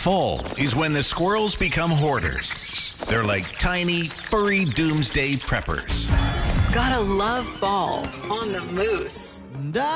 Fall is when the squirrels become hoarders. They're like tiny, furry doomsday preppers. Gotta love fall on the Moose.